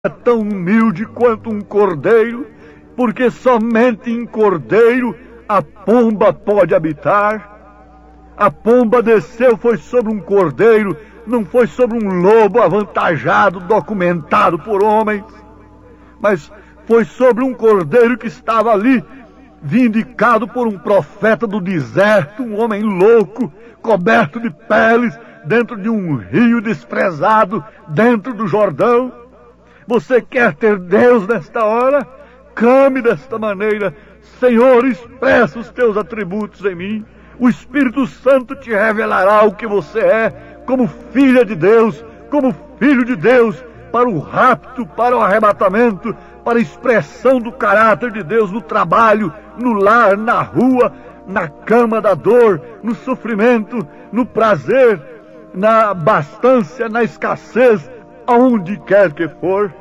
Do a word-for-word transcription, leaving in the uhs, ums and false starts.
é tão humilde quanto um cordeiro, porque somente em cordeiro a pomba pode habitar. A pomba desceu, foi sobre um cordeiro, não foi sobre um lobo avantajado, documentado por homens, mas foi sobre um cordeiro que estava ali, vindicado por um profeta do deserto, um homem louco, coberto de peles, dentro de um rio desprezado, dentro do Jordão. Você quer ter Deus nesta hora? Clame desta maneira: Senhor, expressa os teus atributos em mim. O Espírito Santo te revelará o que você é, como filha de Deus, como filho de Deus, para o rapto, para o arrebatamento, para a expressão do caráter de Deus no trabalho, no lar, na rua, na cama da dor, no sofrimento, no prazer, na abastância, na escassez, aonde quer que for.